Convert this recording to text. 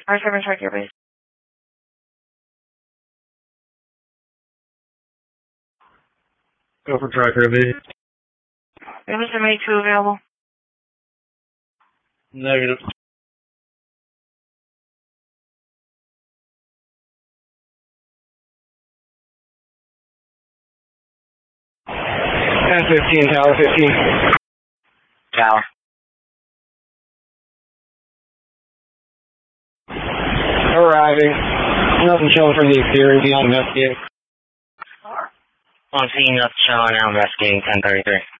R7 Strike Your Base. Go for Striker base. Mr. May 2 available. Negative. F-15, Tower 15. Tower. Arriving. Nothing showing from the exterior beyond investigate. On scene, nothing showing, now investigating 1033.